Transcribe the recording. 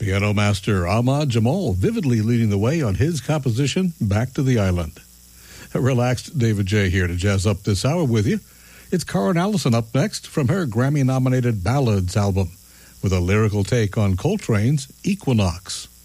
Piano master Ahmad Jamal vividly leading the way on his composition, Back to the Island. A relaxed David J. here to jazz up this hour with you. It's Karen Allison up next from her Grammy-nominated Ballads album with a lyrical take on Coltrane's Equinox.